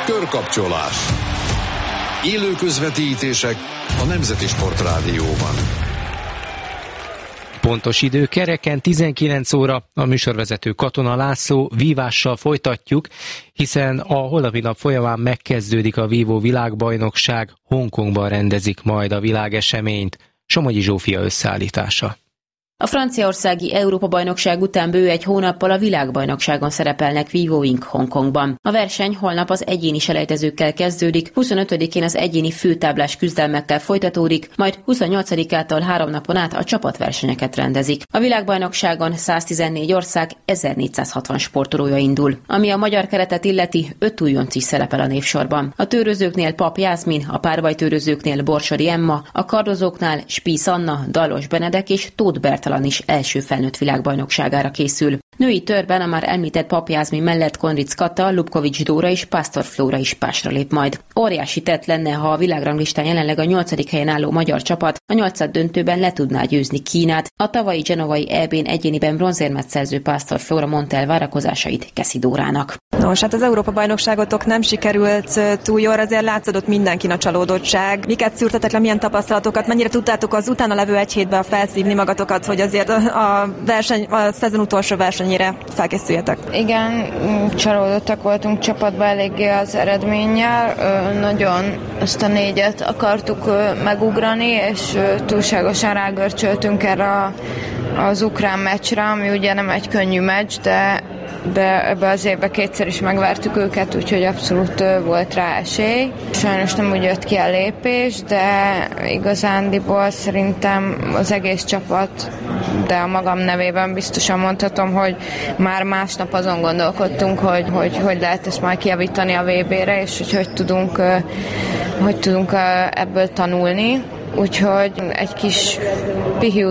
Körkapcsolás. Élő közvetítések a Nemzeti Sportrádióban. Pontos idő kereken 19 óra, a műsorvezető Katona László, vívással folytatjuk, hiszen a holnapi nap folyamán megkezdődik a vívó világbajnokság, Hongkongban rendezik majd a világeseményt. Somogyi Zsófia összeállítása. A franciaországi Európa-bajnokság után bő egy hónappal a világbajnokságon szerepelnek vívóink Hongkongban. A verseny holnap az egyéni selejtezőkkel kezdődik, 25-én az egyéni főtáblás küzdelmekkel folytatódik, majd 28-ától 3 napon át a csapatversenyeket rendezik. A világbajnokságon 114 ország 1460 sportolója indul. Ami a magyar keretet illeti, 5 újonc is szerepel a névsorban. A tőrözőknél Pap Jászmin, a párbajtőrözőknél Borsori Emma, a kardozóknál Spies Anna, Dallos Benedek és Tóth Bertalan is első felnőtt világbajnokságára készül. Női törben a már említett Pap Jászmin mellett Konric Kata, Lubkovics Dóra és Pásztor Flóra is pásra lép majd. Óriási tett lenne, ha a világranglistán jelenleg a 8. helyen álló magyar csapat a 8. döntőben le tudná győzni Kínát. A tavalyi genovai EB-n egyéniben bronzérmet szerző Pásztor Flóra mondta el várakozásait Keszi Dórának. Nos, hát az Európa-bajnokságotok nem sikerült túl jól, azért látszódott mindenkin a csalódottság. Miket szűrtetek le, milyen tapasztalatokat, mennyire tudtátok az utána levő egy hétben felszívni magatokat, hogy azért a szezon utolsó versenyére felkészüljetek? Igen, csalódottak voltunk csapatban eléggé az eredménnyel. Nagyon azt a 4-et akartuk megugrani, és túlságosan rágörcsöltünk erre az ukrán meccsre, ami ugye nem egy könnyű meccs, de ebbe az évben 2-szer is megvertük őket, úgyhogy abszolút volt rá esély. Sajnos nem úgy jött ki a lépés, de igazándiból szerintem az egész csapat, de a magam nevében biztosan mondhatom, hogy már másnap azon gondolkodtunk, hogy lehet ezt majd kijavítani a VB-re, és hogy tudunk ebből tanulni. Úgyhogy egy kis pihiú